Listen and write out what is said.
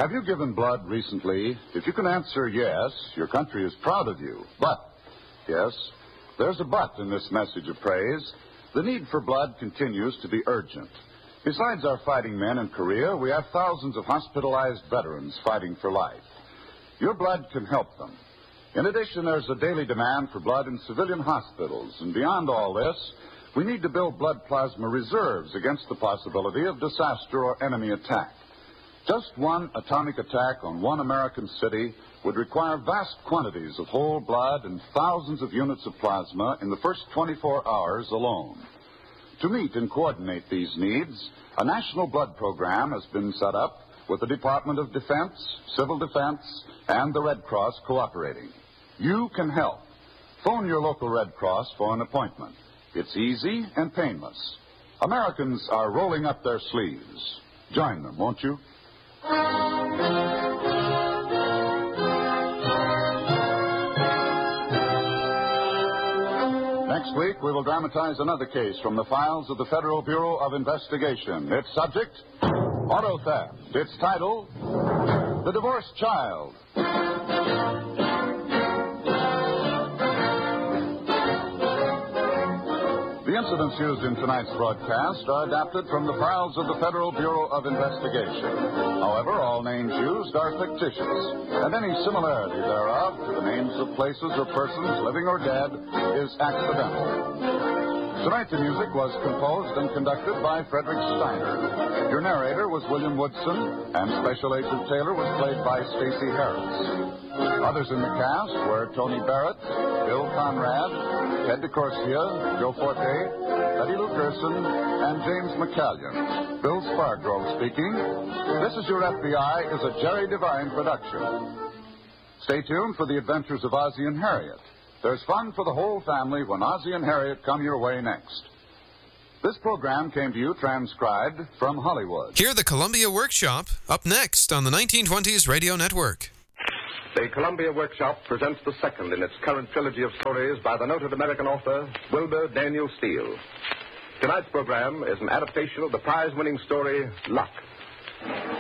Have you given blood recently? If you can answer yes, your country is proud of you. But, yes, there's a but in this message of praise. The need for blood continues to be urgent. Besides our fighting men in Korea, we have thousands of hospitalized veterans fighting for life. Your blood can help them. In addition, there's a daily demand for blood in civilian hospitals. And beyond all this, we need to build blood plasma reserves against the possibility of disaster or enemy attack. Just one atomic attack on one American city would require vast quantities of whole blood and thousands of units of plasma in the first 24 hours alone. To meet and coordinate these needs, a national blood program has been set up with the Department of Defense, Civil Defense, and the Red Cross cooperating. You can help. Phone your local Red Cross for an appointment. It's easy and painless. Americans are rolling up their sleeves. Join them, won't you? Next week, we will dramatize another case from the files of the Federal Bureau of Investigation. Its subject, auto theft. Its title, The Divorced Child. The incidents used in tonight's broadcast are adapted from the files of the Federal Bureau of Investigation. However, all names used are fictitious, and any similarity thereof to the names of places or persons, living or dead, is accidental. Tonight, the music was composed and conducted by Frederick Steiner. Your narrator was William Woodson, and Special Agent Taylor was played by Stacey Harris. Others in the cast were Tony Barrett, Bill Conrad, Ted DeCorsia, Joe Forte, Betty Lou Gerson, and James McCallion. Bill Spargrove speaking. This Is Your FBI is a Jerry Devine production. Stay tuned for the adventures of Ozzie and Harriet. There's fun for the whole family when Ozzie and Harriet come your way next. This program came to you transcribed from Hollywood. Hear the Columbia Workshop up next on the 1920s Radio Network. The Columbia Workshop presents the second in its current trilogy of stories by the noted American author Wilbur Daniel Steele. Tonight's program is an adaptation of the prize-winning story, Luck.